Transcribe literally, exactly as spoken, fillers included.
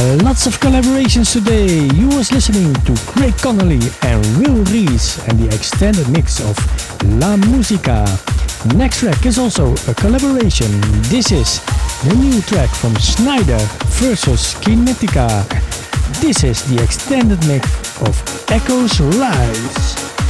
Uh, lots of collaborations today. You was listening to Craig Connolly and Will Reese and the extended mix of La Musica. Next track is also a collaboration. This is the new track from Snyder versus Kinetica. This is the extended mix of Echoes Rise.